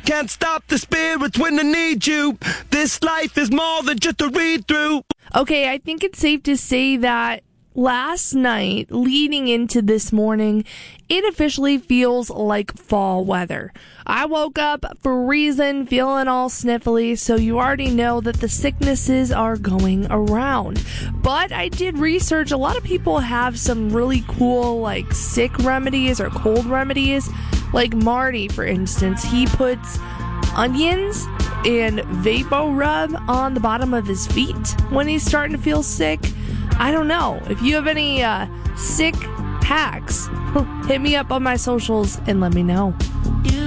can't stop the spirits when I need you. This life is more than just a read-through. Okay, I think it's safe to say that last night, leading into this morning, it officially feels like fall weather. I woke up freezing, feeling all sniffly, so you already know that the sicknesses are going around. But I did research. A lot of people have some really cool, like, sick remedies or cold remedies. Like Marty, for instance, he puts onions and Vapo Rub on the bottom of his feet when he's starting to feel sick. I don't know. If you have any sick hacks, hit me up on my socials and let me know.